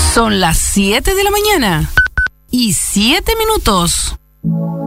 Son las 7 de la mañana y 7 minutos.